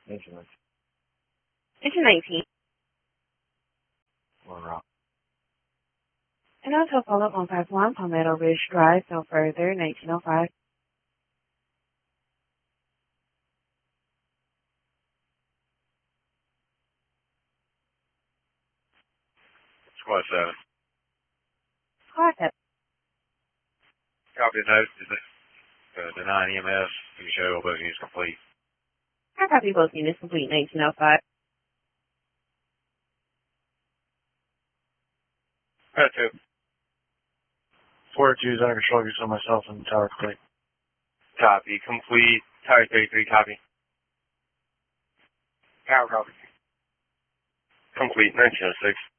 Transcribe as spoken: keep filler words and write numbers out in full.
Engine nineteen. Engine nineteen. One rock. And also follow up on five one Palmetto Ridge Drive, no further, nineteen oh five. Squad seven. Squad seven. Copy the note. Is it uh, the nine E M S? You show both units complete. I copy both units complete, nineteen oh five. Got two. Four twos under control, use on myself and tower complete. Copy. Complete. Tower thirty-three, copy. Tower copy. Complete, nineteen oh six.